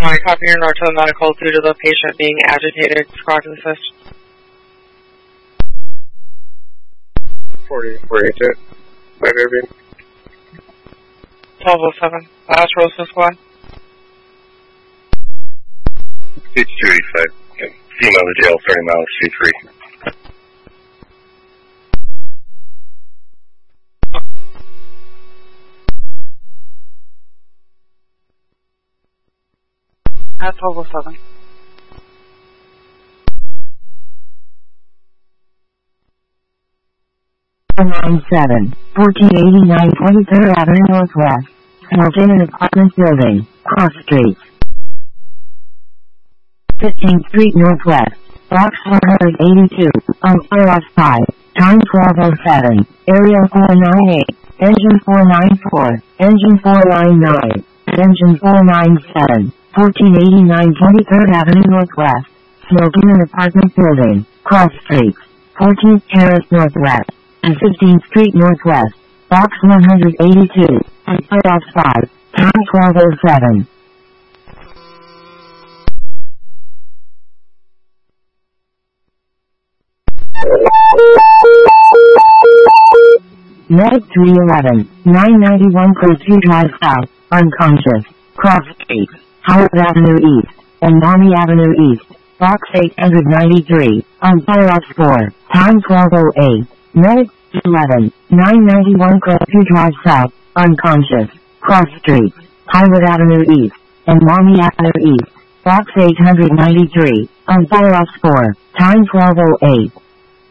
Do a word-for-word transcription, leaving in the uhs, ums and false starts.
I copy your note to the medical due to the patient being agitated. Squad assist. forty, forty-two. Five Airbnb. twelve oh seven. Last Rosa squad. H two eighty-five. Okay. Female to jail, thirty miles, C three. At twelve oh seven. nine seven, fourteen eighty-nine twenty-third Avenue Northwest, smoking in apartment building, cross street. fifteenth Street Northwest, box four eighty-two, on Claros five, time twelve oh seven, area four nine eight, engine four nine four, engine four nine nine, engine four nine seven, fourteen eighty-nine twenty-third Avenue Northwest, smoking in apartment building, cross street, fourteenth Terrace Northwest, and fifteenth Street Northwest, box one eighty-two, on Claros five, time twelve oh seven. Medic three eleven, nine ninety-one Crosview Drive South, unconscious, cross street, Howard Avenue East, and Monty Avenue East, box eight ninety-three, on Claros four, time twelve oh eight. Medic eleven, nine ninety-one Crosview Drive South, unconscious, cross street, Howard Avenue East, and Monty Avenue East, box eight ninety-three, on Claros four, time twelve oh eight.